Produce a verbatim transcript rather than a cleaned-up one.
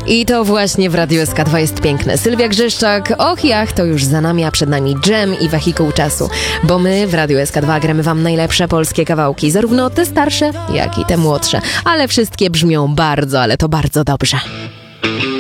I to właśnie w Radiu S K dwa jest piękne. Sylwia Grzeszczak, och jach, to już za nami, a przed nami Dżem i Wehikuł Czasu. Bo my w Radiu S K dwa gramy wam najlepsze polskie kawałki, zarówno te starsze, jak i te młodsze. Ale wszystkie brzmią bardzo, ale to bardzo dobrze.